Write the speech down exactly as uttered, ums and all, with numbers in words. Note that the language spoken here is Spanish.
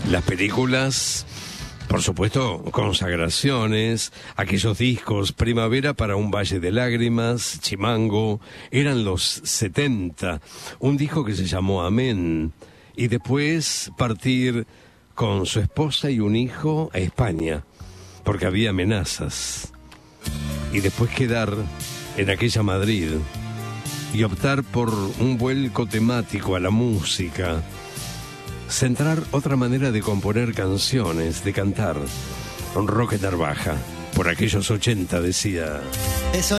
Las películas, por supuesto, consagraciones, aquellos discos, Primavera para un Valle de Lágrimas, Chimango, eran los setenta, un disco que se llamó Amén, y después partir con su esposa y un hijo a España, porque había amenazas, y después quedar en aquella Madrid y optar por un vuelco temático a la música, centrar otra manera de componer canciones, de cantar. Un Roque Narvaja, por aquellos ochenta, decía... Eso